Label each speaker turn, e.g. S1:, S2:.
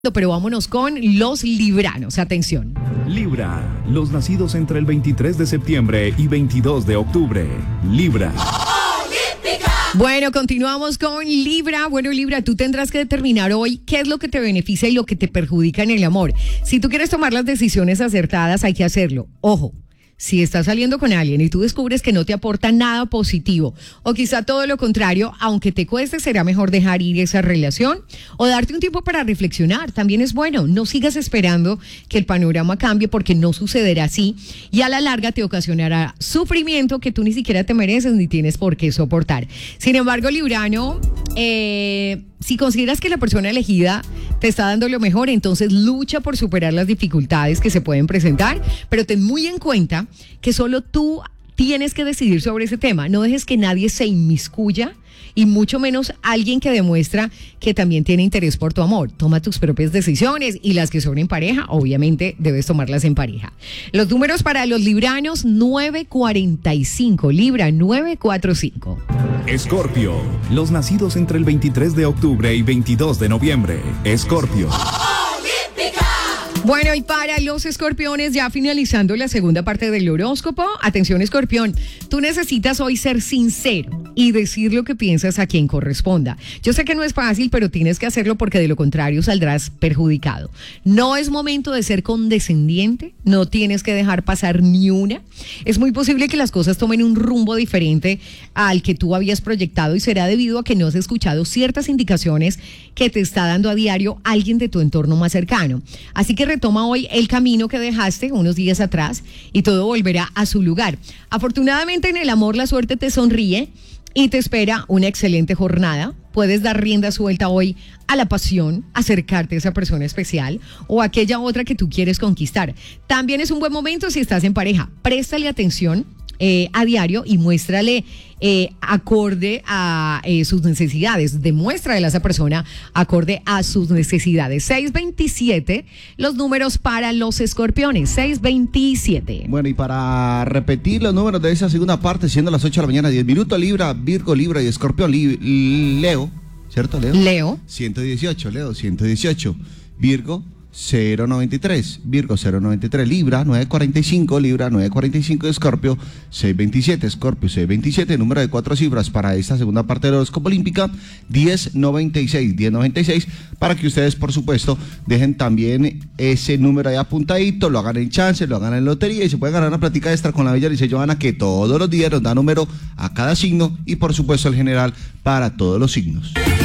S1: Pero vámonos con los libranos. Atención.
S2: Libra, los nacidos entre el 23 de septiembre y 22 de octubre. Libra.
S1: Bueno, continuamos con Libra. Bueno, Libra, tú tendrás que determinar hoy qué es lo que te beneficia y lo que te perjudica en el amor. Si tú quieres tomar las decisiones acertadas, hay que hacerlo. Ojo. Si estás saliendo con alguien y tú descubres que no te aporta nada positivo o quizá todo lo contrario, aunque te cueste, será mejor dejar ir esa relación o darte un tiempo para reflexionar. También es bueno. No sigas esperando que el panorama cambie porque no sucederá así y a la larga te ocasionará sufrimiento que tú ni siquiera te mereces ni tienes por qué soportar. Sin embargo, Librano, si consideras que la persona elegida te está dando lo mejor, entonces lucha por superar las dificultades que se pueden presentar, pero ten muy en cuenta que solo tú tienes que decidir sobre ese tema. No dejes que nadie se inmiscuya y mucho menos alguien que demuestra que también tiene interés por tu amor. Toma tus propias decisiones y las que son en pareja, obviamente debes tomarlas en pareja. Los números para los libranos: 945, Libra 945.
S2: Escorpio, los nacidos entre el 23 de octubre y 22 de noviembre. Escorpio.
S1: Bueno, y para los escorpiones, ya finalizando la segunda parte del horóscopo, atención escorpión, tú necesitas hoy ser sincero y decir lo que piensas a quien corresponda. Yo sé que no es fácil, pero tienes que hacerlo porque de lo contrario saldrás perjudicado. No es momento de ser condescendiente, no tienes que dejar pasar ni una. Es muy posible que las cosas tomen un rumbo diferente al que tú habías proyectado y será debido a que no has escuchado ciertas indicaciones que te está dando a diario alguien de tu entorno más cercano. Así que retoma hoy el camino que dejaste unos días atrás y todo volverá a su lugar. Afortunadamente en el amor la suerte te sonríe y te espera una excelente jornada. Puedes dar rienda suelta hoy a la pasión, acercarte a esa persona especial o a aquella otra que tú quieres conquistar. También es un buen momento si estás en pareja. Préstale atención a diario y muéstrale acorde a sus necesidades. Demuéstrale a esa persona acorde a sus necesidades. 627, los números para los escorpiones. 627.
S3: Bueno, y para repetir los números de esa segunda parte, siendo las 8 de la mañana, 10 minutos, Libra, Virgo, Libra y Escorpión, Leo, ¿cierto, Leo?
S1: Leo.
S3: 118, Leo, 118. Virgo, 093, Virgo 093, Libra 945, Libra 945, Escorpio 627, Escorpio 627, número de 4 cifras para esta segunda parte del horóscopo olímpica, 1096, para que ustedes por supuesto dejen también ese número ahí apuntadito, lo hagan en chance, lo hagan en lotería y se pueden ganar una plática extra con la bella Lice Johanna, que todos los días nos da número a cada signo y por supuesto el general para todos los signos.